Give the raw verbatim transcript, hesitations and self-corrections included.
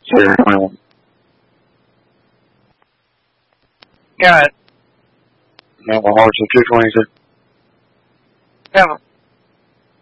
Zero twenty-one. Got it. No, my horse is two twenty-two. Seven.